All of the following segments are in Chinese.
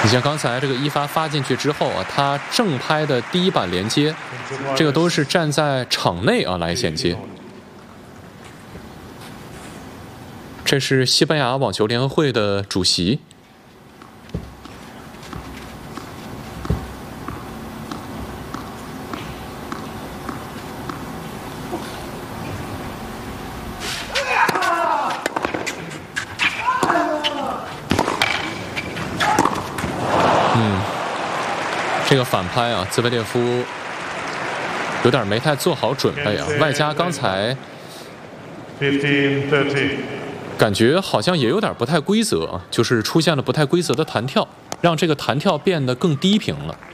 你像刚才这个一发发进去之后啊，他正拍的第一板连接，这个都是站在场内啊来衔接。这是西班牙网球联合会的主席。这个反拍啊，兹维列夫有点没太做好准备啊，外加刚才感觉好像也有点不太规则啊，就是出现了不太规则的弹跳，让这个弹跳变得更低频了。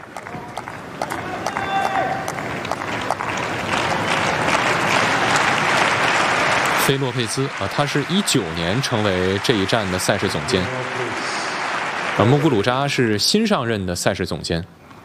菲洛佩兹啊，他是19年成为这一站的赛事总监，穆古鲁扎是新上任的赛事总监。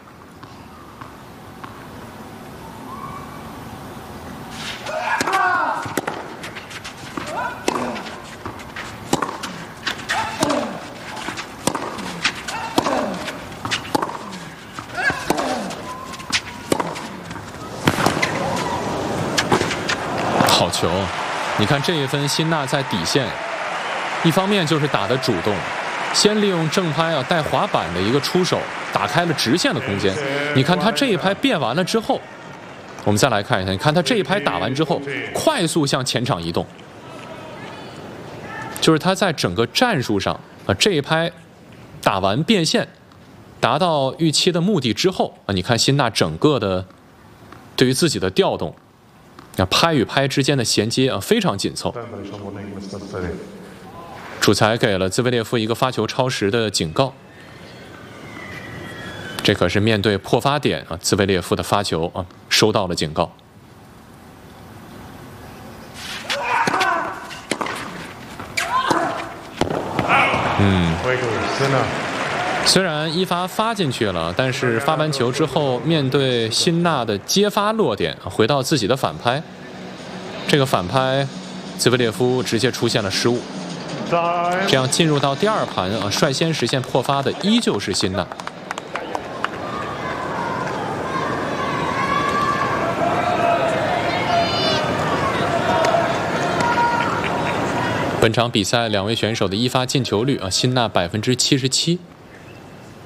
好球！你看这一分，辛纳在底线，一方面就是打得主动，先利用正拍啊带滑板的一个出手，打开了直线的空间。你看他这一拍变完了之后，我们再来看一下，你看他这一拍打完之后，快速向前场移动，就是他在整个战术上啊这一拍打完变线，达到预期的目的之后啊，你看辛纳整个的对于自己的调动。拍与拍之间的衔接啊非常紧凑，主裁给了兹维列夫一个发球超时的警告。这可是面对破发点啊，兹维列夫的发球啊收到了警告。虽然一发发进去了，但是发完球之后，面对辛纳的接发落点，回到自己的反拍，这个反拍，兹维列夫直接出现了失误，这样进入到第二盘啊，率先实现破发的依旧是辛纳。本场比赛两位选手的一发进球率啊，辛纳77%。